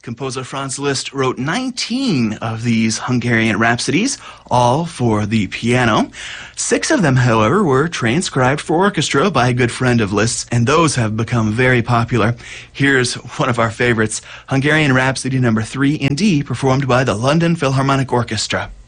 Composer Franz Liszt wrote 19 of these Hungarian rhapsodies, all for the piano. 6 of them, however, were transcribed for orchestra by a good friend of Liszt's, and those have become very popular. Here's one of our favorites, Hungarian Rhapsody No. 3 in D, performed by the London Philharmonic Orchestra.